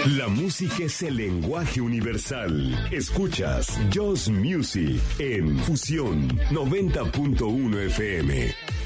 La música es el lenguaje universal. Escuchas Just Music en Fusión 90.1 FM.